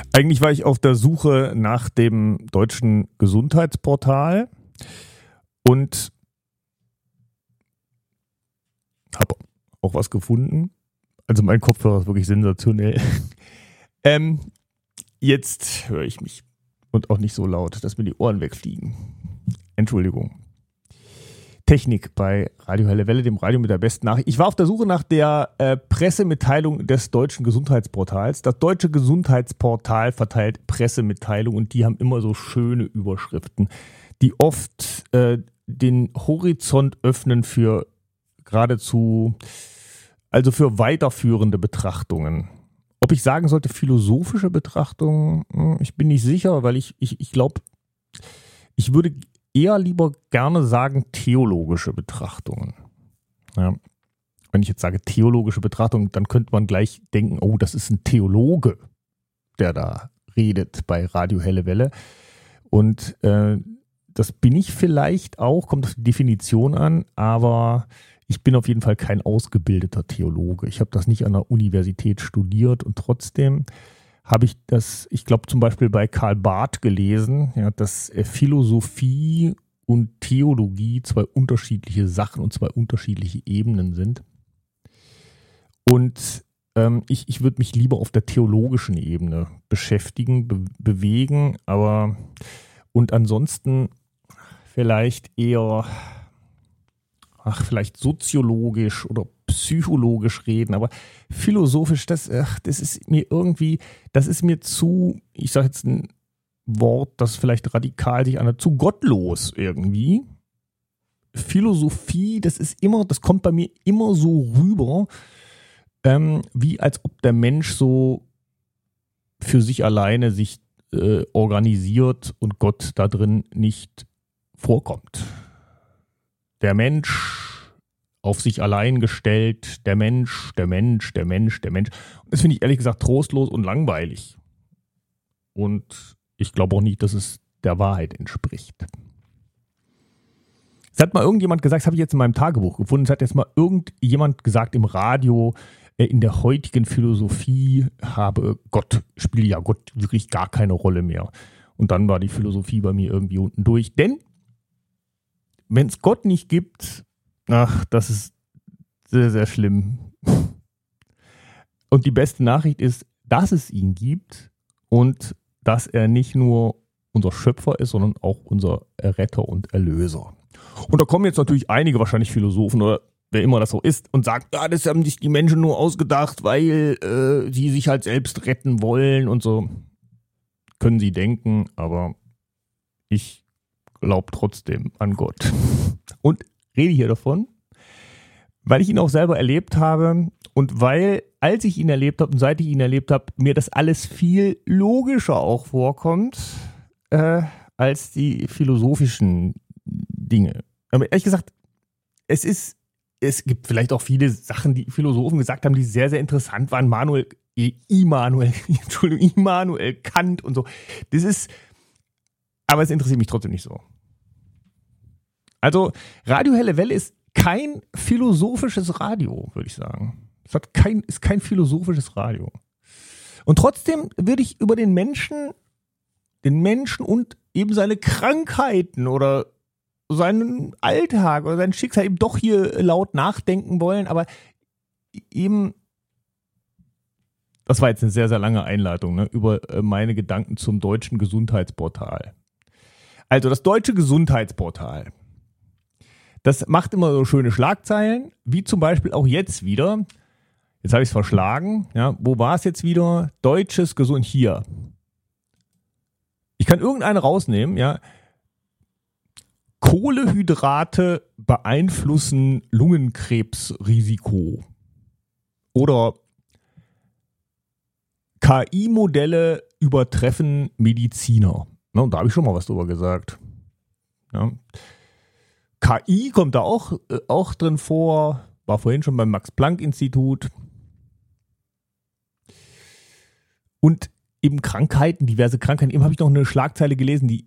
Eigentlich war ich auf der Suche nach dem deutschen Gesundheitsportal und habe auch was gefunden. Also mein Kopfhörer ist wirklich sensationell. Jetzt höre ich mich und auch nicht so laut, dass mir die Ohren wegfliegen. Entschuldigung. Technik bei Radio Helle Welle, dem Radio mit der besten Nachricht. Ich war auf der Suche nach der Pressemitteilung des deutschen Gesundheitsportals. Das deutsche Gesundheitsportal verteilt Pressemitteilungen und die haben immer so schöne Überschriften, die oft den Horizont öffnen für geradezu, also für weiterführende Betrachtungen. Ob ich sagen sollte philosophische Betrachtungen, ich bin nicht sicher, weil ich glaube, ich würde eher lieber gerne sagen theologische Betrachtungen. Ja. Wenn ich jetzt sage theologische Betrachtungen, dann könnte man gleich denken, oh, das ist ein Theologe, der da redet bei Radio Helle Welle. Und das bin ich vielleicht auch, kommt auf die Definition an, aber ich bin auf jeden Fall kein ausgebildeter Theologe. Ich habe das nicht an der Universität studiert und trotzdem habe ich das, ich glaube zum Beispiel bei Karl Barth gelesen, ja, dass Philosophie und Theologie zwei unterschiedliche Sachen und zwei unterschiedliche Ebenen sind. Und ich würde mich lieber auf der theologischen Ebene beschäftigen, bewegen, aber und ansonsten vielleicht eher vielleicht soziologisch oder psychologisch reden, aber philosophisch, das ist mir irgendwie, das ist mir zu, ich sage jetzt ein Wort, das vielleicht radikal sich anhört, zu gottlos irgendwie. Philosophie, das kommt bei mir immer so rüber, wie als ob der Mensch so für sich alleine sich organisiert und Gott da drin nicht vorkommt. Der Mensch auf sich allein gestellt, der Mensch. Und das finde ich ehrlich gesagt trostlos und langweilig. Und ich glaube auch nicht, dass es der Wahrheit entspricht. Es hat mal irgendjemand gesagt, das habe ich jetzt in meinem Tagebuch gefunden, es hat jetzt mal irgendjemand gesagt im Radio, in der heutigen Philosophie spiele ja Gott wirklich gar keine Rolle mehr. Und dann war die Philosophie bei mir irgendwie unten durch. Denn wenn es Gott nicht gibt, das ist sehr, sehr schlimm. Und die beste Nachricht ist, dass es ihn gibt und dass er nicht nur unser Schöpfer ist, sondern auch unser Retter und Erlöser. Und da kommen jetzt natürlich einige wahrscheinlich Philosophen oder wer immer das so ist und sagt, ja, das haben sich die Menschen nur ausgedacht, weil sie sich halt selbst retten wollen und so. Können sie denken, aber ich glaube trotzdem an Gott. Und rede hier davon, weil ich ihn auch selber erlebt habe und weil, als ich ihn erlebt habe und seit ich ihn erlebt habe, mir das alles viel logischer auch vorkommt, als die philosophischen Dinge. Aber ehrlich gesagt, es gibt vielleicht auch viele Sachen, die Philosophen gesagt haben, die sehr, sehr interessant waren. Immanuel Kant und so. Aber es interessiert mich trotzdem nicht so. Also, Radio Helle Welle ist kein philosophisches Radio, würde ich sagen. Ist kein philosophisches Radio. Und trotzdem würde ich über den Menschen und eben seine Krankheiten oder seinen Alltag oder sein Schicksal eben doch hier laut nachdenken wollen, aber eben, das war jetzt eine sehr, sehr lange Einleitung, ne, über meine Gedanken zum deutschen Gesundheitsportal. Also das deutsche Gesundheitsportal, das macht immer so schöne Schlagzeilen, wie zum Beispiel auch jetzt wieder, jetzt habe ich es verschlagen, ja, wo war es jetzt wieder? Deutsches Gesund, hier. Ich kann irgendeine rausnehmen, ja. Kohlehydrate beeinflussen Lungenkrebsrisiko. Oder KI-Modelle übertreffen Mediziner. Na, und da habe ich schon mal was drüber gesagt. Ja. KI kommt da auch drin vor. War vorhin schon beim Max-Planck-Institut. Und eben Krankheiten, diverse Krankheiten. Eben habe ich noch eine Schlagzeile gelesen,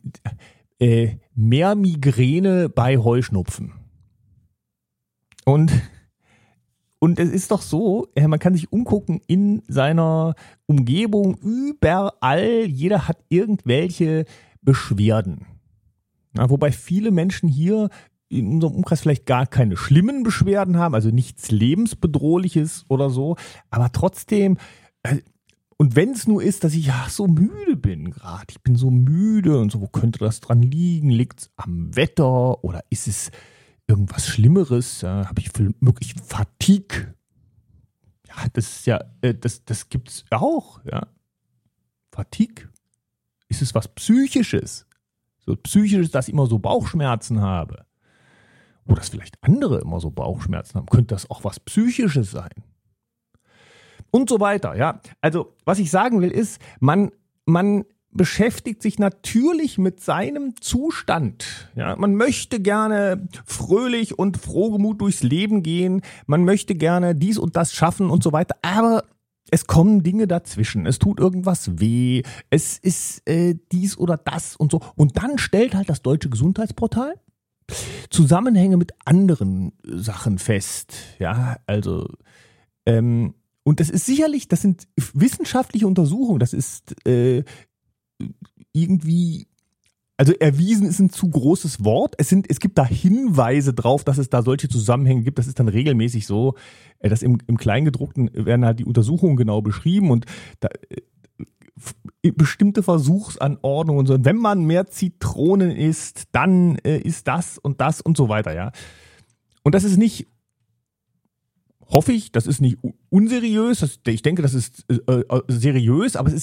mehr Migräne bei Heuschnupfen. Und Und es ist doch so, man kann sich umgucken in seiner Umgebung, überall, jeder hat irgendwelche Beschwerden. Ja, wobei viele Menschen hier in unserem Umkreis vielleicht gar keine schlimmen Beschwerden haben, also nichts Lebensbedrohliches oder so, aber trotzdem, und wenn es nur ist, dass ich so müde bin gerade, ich bin so müde und so, wo könnte das dran liegen? Liegt es am Wetter oder ist es irgendwas Schlimmeres? Habe ich möglich Fatigue? Ja, das ist ja, das gibt's auch, ja. Fatigue. Ist es was Psychisches? So Psychisches, dass ich immer so Bauchschmerzen habe. Oder dass vielleicht andere immer so Bauchschmerzen haben. Könnte das auch was Psychisches sein? Und so weiter, ja. Also, was ich sagen will, ist, man beschäftigt sich natürlich mit seinem Zustand. Ja, man möchte gerne fröhlich und frohgemut durchs Leben gehen. Man möchte gerne dies und das schaffen und so weiter. Aber es kommen Dinge dazwischen. Es tut irgendwas weh. Es ist dies oder das und so. Und dann stellt halt das Deutsche Gesundheitsportal Zusammenhänge mit anderen Sachen fest. Ja, also und das ist sicherlich, das sind wissenschaftliche Untersuchungen. Das ist irgendwie, also erwiesen ist ein zu großes Wort. Es gibt da Hinweise drauf, dass es da solche Zusammenhänge gibt. Das ist dann regelmäßig so, dass im Kleingedruckten werden halt die Untersuchungen genau beschrieben und da, bestimmte Versuchsanordnungen und so. Und wenn man mehr Zitronen isst, dann ist das und so weiter, ja. Und das ist nicht, hoffe ich, das ist nicht unseriös. Ich denke, das ist seriös, aber es ist